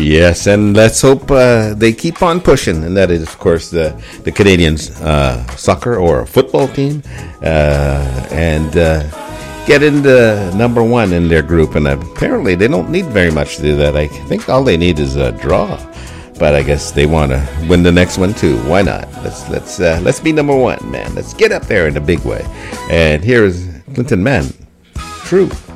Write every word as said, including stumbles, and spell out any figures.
Yes, and let's hope uh, they keep on pushing, and that is, of course, the the Canadians uh, soccer or football team, uh, and uh, get into number one in their group. And apparently, they don't need very much to do that. I think all they need is a draw. But I guess they want to win the next one too. Why not? Let's let's uh, let's be number one, man. Let's get up there in a big way. And here is Clinton Mann. True.